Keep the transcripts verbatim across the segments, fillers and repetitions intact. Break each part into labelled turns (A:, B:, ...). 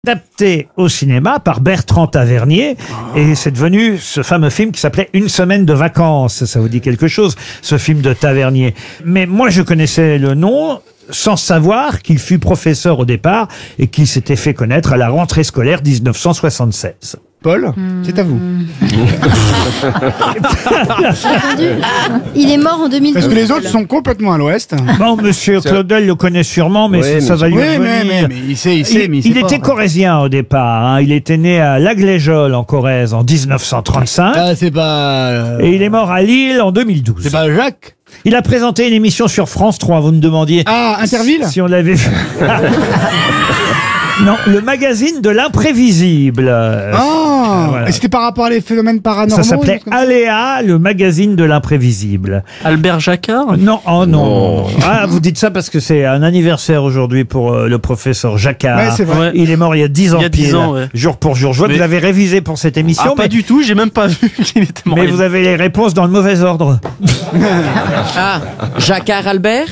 A: Adapté au cinéma par Bertrand Tavernier, et c'est devenu ce fameux film qui s'appelait Une semaine de vacances. Ça vous dit quelque chose, ce film de Tavernier? Mais moi, je connaissais le nom sans savoir qu'il fut professeur au départ et qu'il s'était fait connaître à la rentrée scolaire dix-neuf cent soixante-seize.
B: Paul, mmh. c'est à vous.
C: Il est mort en deux mille douze.
B: Parce que les autres sont complètement à l'ouest.
A: Bon, monsieur Claudel le connaît sûrement, mais
B: oui,
A: ça
B: mais
A: va lui
B: oui,
A: revenir.
B: mais, mais, mais il sait, il sait, mais il,
A: il
B: sait
A: était
B: pas.
A: corrézien au départ. Hein. Il était né à Lagléjol en Corrèze en dix-neuf cent trente-cinq.
B: Ah, c'est pas... Euh...
A: Et il est mort à Lille en deux mille douze.
B: C'est pas Jacques?
A: Il a présenté une émission sur France trois, vous me demandiez...
B: Ah, Interville?
A: Si on l'avait vu. Non, le magazine de l'imprévisible.
B: Ah,
A: voilà.
B: Et c'était par rapport à les phénomènes paranormaux?
A: Ça s'appelait Aléa, le magazine de l'imprévisible.
D: Albert Jacquard?
A: Non, oh non. Ah, vous dites ça parce que c'est un anniversaire aujourd'hui pour euh, le professeur Jacquard.
B: Ouais, c'est vrai.
A: Il est mort il y a dix ans
D: Il y a dix
A: pile,
D: ans, ouais.
A: jour pour jour. Je vois
D: Mais-
A: que vous avez révisé pour cette émission,
D: Ah, pas
A: mais,
D: du tout, j'ai même pas vu qu'il était mort.
A: mais vous avez les réponses dans le mauvais ordre.
E: Ah, Jacquard Albert?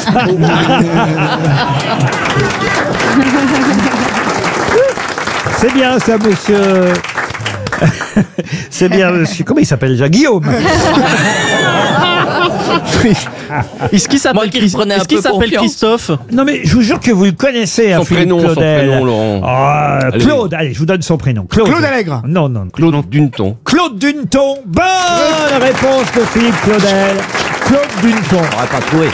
A: C'est bien ça, monsieur. C'est bien, monsieur. Comment il s'appelle déjà? Guillaume.
D: Est-ce qu'il
E: Moi
D: s'appelle
E: qui
D: Chris-
E: prenais un
D: est-ce qu'il
E: peu
D: s'appelle
E: confiance.
D: Christophe?
A: Non mais je vous jure que vous le connaissez, hein,
F: Son
A: Philippe
F: prénom, son
A: Claudel.
F: prénom, Laurent.
A: Ah,
F: Allez.
A: Claude, allez, je vous donne son prénom. Claude.
B: Claude Allègre.
A: Non, non.
F: Claude Duneton.
A: Claude Duneton. Bonne réponse de Philippe Claudel. Claude Duneton.
F: On n'aurait pas trouvé.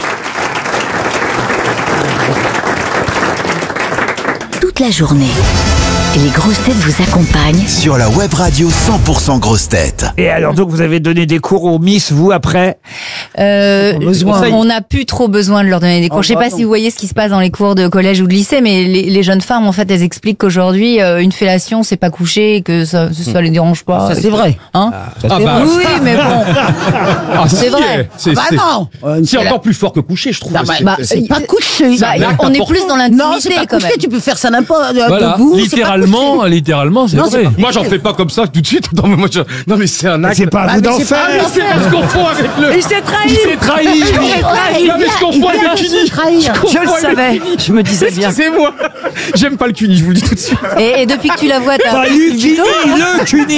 G: Toute la journée, les grosses têtes vous accompagnent
H: Sur la web radio cent pour cent grosses têtes.
A: Et alors donc vous avez donné des cours aux Miss, vous après?
C: Euh,
D: besoin.
C: on n'a plus trop besoin de leur donner des cours.
B: Oh,
C: Je sais
B: bah
C: pas
B: non.
C: si vous voyez ce qui se passe dans les cours de collège ou de lycée, mais les, les jeunes femmes, en fait, elles expliquent qu'aujourd'hui, euh, une fellation, c'est pas coucher, et que ça, ça les dérange pas.
I: Ça, c'est vrai.
C: Hein?
F: Ah bah,
C: Oui, mais bon.
F: ah,
C: c'est
F: si,
C: vrai.
F: C'est
I: Bah
F: c'est-
I: non. Euh,
F: c'est
I: c'est la-
F: encore plus fort que coucher, je trouve.
I: Non, bah,
F: C'est-
I: bah,
F: c'est-
I: c'est pas coucher.
C: Bah,
F: un acte
C: on est
F: important.
C: plus dans
I: Non,
C: l'intimité
I: c'est pas
C: quand
I: coucher,
C: même.
I: tu peux faire ça n'importe euh,
D: Voilà,
I: debout. c'est pas
D: littéralement,
I: coucher.
D: littéralement, c'est
I: Non, c'est
D: vrai.
I: pas-
F: Moi, j'en fais pas comme ça tout de suite. Non, mais moi, je... non, mais c'est un acte.
A: C'est pas à
I: Bah,
A: vous
I: mais
A: d'en
I: c'est pas
A: faire.
I: à vous
F: C'est parce qu'on confond avec le.
E: Il s'est trahi!
F: Il s'est trahi.
I: Il
F: lui.
I: vient- il
F: Non, mais
I: vient-
F: je confonds
I: il vient
F: avec
I: de se
F: Cuny.
I: trahir.
E: Je le savais, je me disais bien.
F: Excusez-moi. J'aime pas le Cuny, je vous le dis tout de suite.
C: Et, et depuis que tu la vois, t'as
A: Bah, Lucini, le Cuny.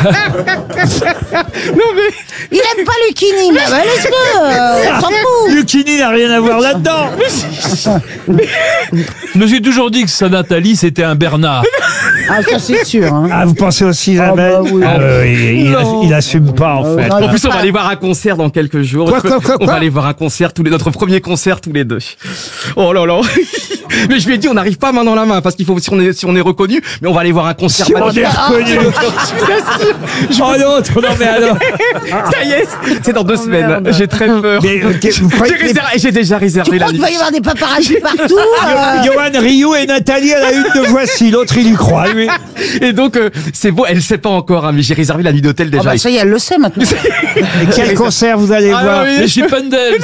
F: Non, mais.
I: Il aime pas Lucini, mais bah, laisse-le, euh, on s'en fout.
A: Lucini n'a rien à voir là-dedans.
D: Je me suis toujours dit que sa Nathalie, c'était un Bernard.
I: Ah, ça c'est sûr. Hein.
A: Ah, vous pensez aussi, Isabelle?
I: Ah, bah oui.
A: Ah, euh, il, il,
I: Non.
A: il assume pas, en
I: Euh,
A: fait.
I: non,
F: En plus, on
I: pas-
F: va aller voir un concert dans quelques jours.
A: Quoi, quoi, quoi,
F: On
A: quoi
F: va aller voir un concert, tous les, notre premier concert tous les deux. Oh là là. Mais je lui ai dit, on n'arrive pas main dans la main parce qu'il faut, si on est, si on est reconnu, mais on va aller voir un concert.
A: Si on
F: magnifique.
A: est reconnu. Oh l'autre, non mais alors.
F: Ça y est, c'est dans deux semaines. J'ai très peur.
A: Mais, ok, vous
F: J'ai,
A: croyez que les-
F: réservé- j'ai déjà
I: Tu
F: réservé la
I: crois qu'il
F: nuit.
I: va y avoir des paparazzis partout euh,
A: Johan Rioux et Nathalie à la une de Voici. L'autre, il y croit, lui.
F: Et donc, euh, c'est beau, elle sait pas encore, hein, mais j'ai réservé la nuit d'hôtel
I: Ah
F: déjà.
I: bah ça y est, elle le sait maintenant.
A: Et quel concert vous allez
F: Ah,
A: voir?
F: oui.
D: Les Chippendales.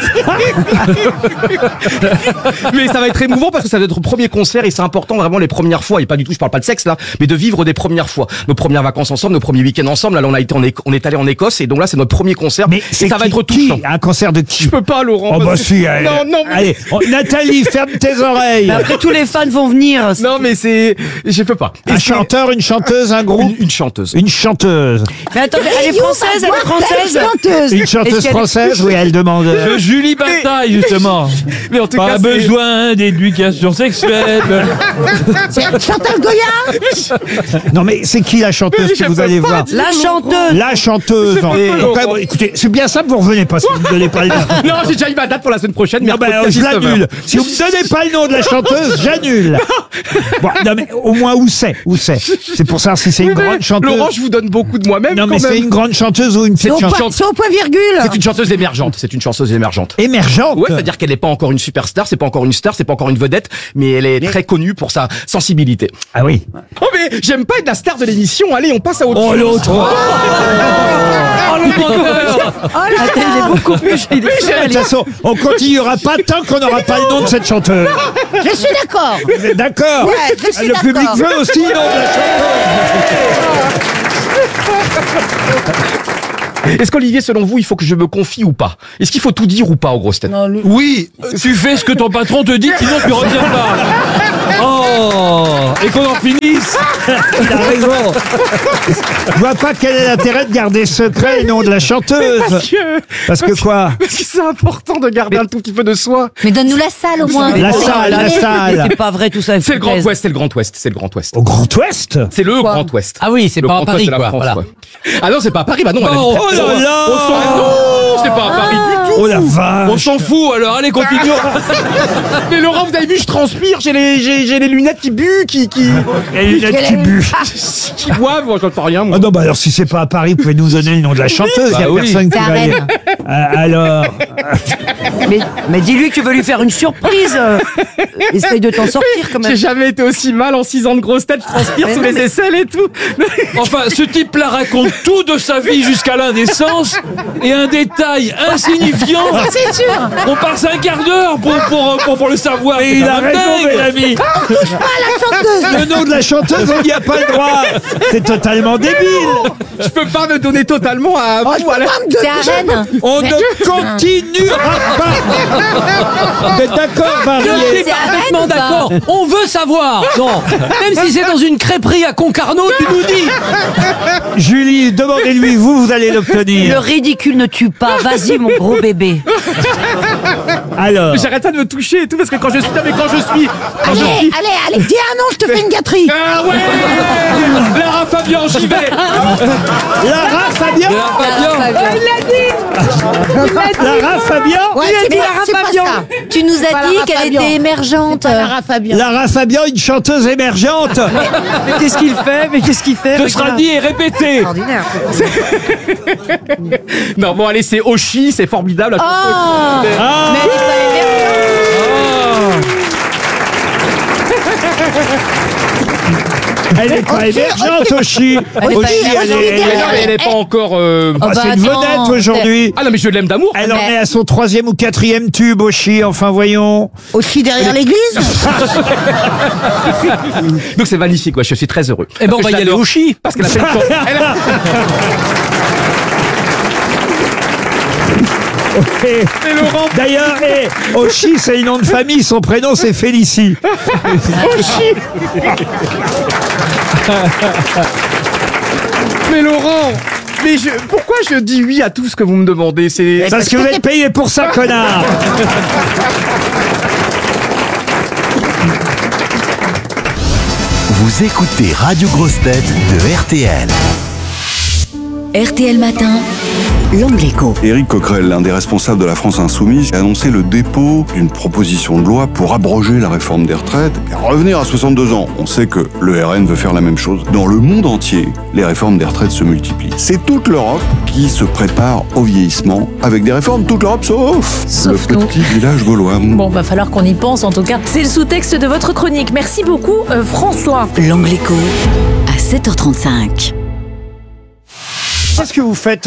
F: Mais ça va être émouvant parce que ça va être notre premier concert et c'est important vraiment les premières fois, et pas du tout, je parle pas de sexe là, mais de vivre des premières fois. Nos premières vacances ensemble, nos premiers week-ends ensemble. Là, on a été en Éco- on est allé en Écosse et donc là, c'est notre premier concert.
A: Mais
F: et
A: c'est
F: ça va
A: qui-
F: être
A: qui
F: touchant.
A: Un concert de qui?
F: Je peux pas, Laurent.
A: Oh bah
F: parce que-
A: si, allez.
F: Non, non, mais...
A: Allez, oh, Nathalie, ferme tes oreilles.
E: Mais après, tous les fans vont venir.
F: Non, mais c'est, je peux pas. Et
A: Un
F: c'est-
A: chanteur, une chanteuse, un groupe?
F: une, une chanteuse.
A: Une chanteuse.
E: Mais attendez, elle est française, elle est française.
I: Chanteuse.
A: Une chanteuse
E: Est-ce qu'elle-
A: française? Oui, elle demande.
D: De Julie Bataille, justement.
F: Mais en tout
D: Pas
F: cas, c'est-
D: besoin d'éducation sexuelle.
I: C'est Chantal Goya.
A: Non mais c'est qui la chanteuse
F: Mais
A: que
F: je
A: vous
F: peux
A: allez
F: pas
A: voir?
E: La chanteuse.
A: La chanteuse.
F: Je peux
A: Et-
F: pas,
A: donc,
F: Laurent.
A: euh, écoutez, c'est bien simple, vous revenez pas si vous ne me donnez pas le nom.
F: Non, j'ai déjà eu ma date pour la semaine prochaine.
A: Non, ben,
F: mercredi
A: je
F: à dix-neuf heures.
A: l'annule. Si vous me donnez pas le nom de la chanteuse, j'annule. Bon, non, mais au moins où c'est? Où c'est? C'est pour savoir si c'est une
F: Oui, mais
A: grande chanteuse.
F: Laurent, je vous donne beaucoup de moi-même.
A: Non, mais
F: quand
A: c'est
F: même.
A: une grande chanteuse ou une
I: C'est
A: petite
I: au, point-
A: chanteuse
I: c'est au point virgule.
F: C'est une chanteuse émergente. C'est une chanteuse émergente.
A: émergente?
F: Ouais, c'est-à-dire qu'elle n'est pas encore une superstar, c'est pas encore une star, c'est pas encore une vedette, mais elle est très connue pour sa sensibilité.
A: Ah oui.
F: Oh mais j'aime pas être la star de l'émission. Allez, on passe à autre
A: Oh
F: chose.
A: l'autre.
D: Oh, le menteur.
E: Attends, il est beaucoup plus. il est
A: De toute façon, on continuera pas tant qu'on n'aura pas le nom de cette chanteuse.
I: Je suis d'accord.
A: Vous êtes d'accord?
I: Ouais, je suis
A: Le
I: d'accord.
A: public veut aussi le nom de la chanteuse.
F: Est-ce qu'Olivier, selon vous, il faut que je me confie ou pas? Est-ce qu'il faut tout dire ou pas aux grosses têtes?
D: Oui, tu fais ce que ton patron te dit, sinon tu reviens pas. Oh, et qu'on en finisse.
A: Il a raison. Je vois pas quel est l'intérêt de garder secret le nom de la chanteuse.
F: Parce que,
A: Parce que quoi?
F: parce que c'est important de garder un tout petit peu de soi.
C: Mais donne-nous la salle au moins.
A: La salle, la salle.
E: C'est pas vrai tout ça.
F: C'est le Grand Ouest, c'est le Grand Ouest, c'est le Grand Ouest.
A: Au Grand Ouest?
F: C'est le Grand Ouest.
J: Ah oui, c'est
F: Le
J: pas à
F: Grand Ouest
J: Paris,
F: de la
J: quoi.
F: France,
J: Voilà.
F: ouais. Ah non, c'est pas à Paris, bah non. elle
D: Oh,
F: habite très
A: oh là
F: loin.
A: là.
F: On s'en- Non, c'est pas à Paris du tout.
A: Oh la vache.
D: On s'en fout, alors allez, continuons.
F: Mais Laurent, vous avez vu, je transpire, j'ai les, j'ai, j'ai les lunettes qui buent, qui, qui,
A: Et les lunettes qui buent.
F: qui boivent, moi j'entends rien, moi.
A: Ah non, bah alors si c'est pas à Paris, vous pouvez nous donner le nom de la chanteuse. Il y a
D: Bah oui.
A: personne qui
C: C'est à
A: va y...
C: Rennes.
A: Euh, alors,
E: Mais, mais dis-lui que tu veux lui faire une surprise. Euh, Essaye de t'en sortir quand
F: J'ai
E: même.
F: jamais été aussi mal en six ans de grosse tête, je transpire
E: Mais
F: sous
E: non,
F: les
E: mais-
F: aisselles et tout.
D: Enfin, ce type-là raconte tout de sa vie jusqu'à l'indécence et un détail insignifiant.
I: C'est sûr.
D: On passe un quart d'heure pour, pour, pour, pour le savoir.
A: et
D: C'est
A: il
D: quand
A: a
D: même
A: raison,
D: dingue.
A: Mélanie.
I: La chanteuse.
A: Le nom de la chanteuse, on n'y a pas le droit. C'est totalement débile.
F: Je peux pas me donner totalement à
I: Oh, je
F: vous, à
I: peux
F: la-
I: pas me
C: C'est à Rennes.
A: On ne continuera pas. Vous êtes d'accord,
J: Je
A: Varier?
J: suis
C: C'est à
J: parfaitement
C: Rennes ou pas
J: d'accord. On veut savoir. Non. Même si c'est dans une crêperie à Concarneau, tu nous dis.
A: Julie, demandez-lui, vous, vous allez
E: Le
A: l'obtenir.
E: ridicule ne tue pas. Vas-y, mon gros bébé.
A: Alors,
F: J'arrête pas de me toucher et tout parce que quand je suis, non, mais quand je suis, quand je
I: Allez,
F: suis.
I: allez, allez, dis un nom, je te fais une gâterie.
F: Ah ouais! Lara Fabian, j'y vais!
A: Lara Fabian. Lara Fabian.
I: Ouais,
E: Il a
I: c'est
E: dit
I: pas-
E: Lara
I: c'est pas
E: Fabian.
I: ça.
C: Tu nous
I: pas
C: as dit
I: Lara
C: qu'elle
I: Fabian.
C: était émergente.
I: Pas Lara Fabian.
A: Lara Fabian, une chanteuse émergente.
E: Mais qu'est-ce qu'il fait Mais qu'est-ce qu'il fait
D: Ce sera dit et répété.
E: Extraordinaire.
F: Non, bon, allez, c'est Oshi, c'est formidable. la
C: Oh,
F: chanson.
A: Ah,
C: mais elle est pas émergente.
A: elle est pas
I: Oshi,
A: émergente, Oshi.
C: Elle est pas
A: Oshi, elle
C: émergente.
A: est- elle
F: Mais
A: est-
F: non, mais elle est pas encore. euh,
C: Oh,
A: Ah,
C: bah,
A: c'est une
C: attends.
A: vedette aujourd'hui.
F: Ah non, mais je l'aime d'amour.
A: Elle en
C: Mais-
A: est à son troisième ou quatrième tube, Oshi. Enfin, voyons.
I: Aussi derrière l'église.
F: Donc c'est magnifique, ouais, je suis très heureux.
J: Eh ben, on
F: Parce
J: va
F: que
J: y
F: je
J: aller
F: l'adore.
J: au chi.
F: Parce qu'elle a fait une chanson. Elle a-
A: Et-
F: Et Laurent,
A: D'ailleurs, eh, Oshi, c'est le nom de famille. Son prénom, c'est Félicie.
F: mais Laurent, mais je, pourquoi je dis oui à tout ce que vous me demandez? C'est
A: Parce que vous êtes payé pour ça, connard.
H: Vous écoutez Radio Grosse Tête de R T L.
G: R T L Matin, l'angle écho.
K: Éric Coquerel, l'un des responsables de la France Insoumise, a annoncé le dépôt d'une proposition de loi pour abroger la réforme des retraites et revenir à soixante-deux ans. On sait que le R N veut faire la même chose. Dans le monde entier, les réformes des retraites se multiplient. C'est toute l'Europe qui se prépare au vieillissement avec des réformes, toute l'Europe sauf,
L: Sauf
K: le
L: nous.
K: petit village gaulois.
L: Bon, va falloir qu'on y pense en tout cas. C'est le sous-texte de votre chronique. Merci beaucoup, euh, François.
G: L'angle écho à sept heures trente-cinq.
A: Qu'est-ce que vous faites